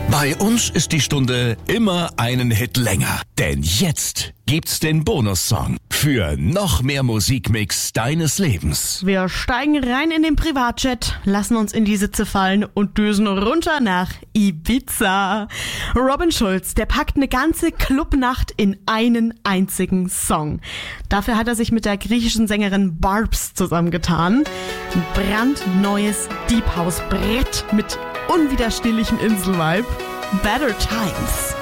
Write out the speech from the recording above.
Bei uns ist die Stunde immer einen Hit länger. Denn jetzt gibt's den Bonussong für noch mehr Musikmix deines Lebens. Wir steigen rein in den Privatjet, lassen uns in die Sitze fallen und düsen runter nach Ibiza. Robin Schulz, der packt eine ganze Clubnacht in einen einzigen Song. Dafür hat er sich mit der griechischen Sängerin Barbs zusammengetan. Ein brandneues Deep House Brett mit unwiderstehlichem Insel-Vibe. Better Times.